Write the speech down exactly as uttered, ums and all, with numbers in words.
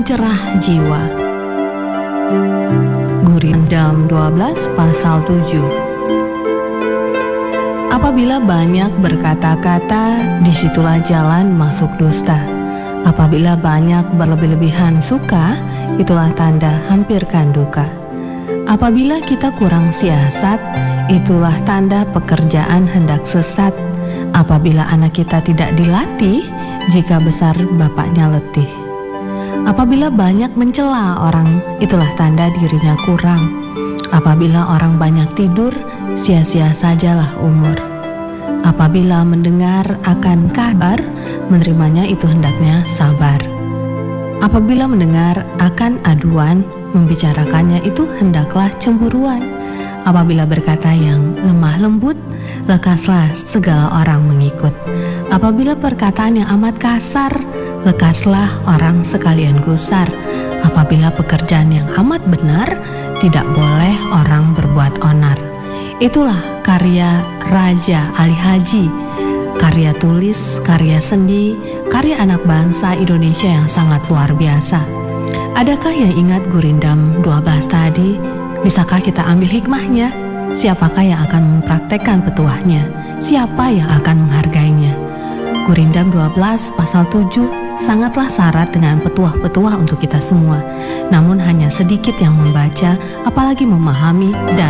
pencerah jiwa. Gurindam dua belas pasal tujuh. Apabila banyak berkata-kata, disitulah jalan masuk dusta. Apabila banyak berlebih-lebihan suka, itulah tanda hampirkan duka. Apabila kita kurang siasat, itulah tanda pekerjaan hendak sesat. Apabila anak kita tidak dilatih, jika besar bapaknya letih. Apabila banyak mencela orang, itulah tanda dirinya kurang. Apabila orang banyak tidur, sia-sia sajalah umur. Apabila mendengar akan kabar, menerimanya itu hendaknya sabar. Apabila mendengar akan aduan, membicarakannya itu hendaklah cemburuan. Apabila berkata yang lemah lembut, lekaslah segala orang mengikut. Apabila perkataan yang amat kasar, lekaslah orang sekalian gusar. Apabila pekerjaan yang amat benar, tidak boleh orang berbuat onar. Itulah karya Raja Ali Haji, karya tulis, karya seni, karya anak bangsa Indonesia yang sangat luar biasa. Adakah yang ingat Gurindam dua belas tadi? Bisakah kita ambil hikmahnya? Siapakah yang akan mempraktekkan petuahnya? Siapa yang akan menghargainya? Gurindam dua belas pasal tujuh sangatlah syarat dengan petuah-petuah untuk kita semua. Namun hanya sedikit yang membaca, apalagi memahami dan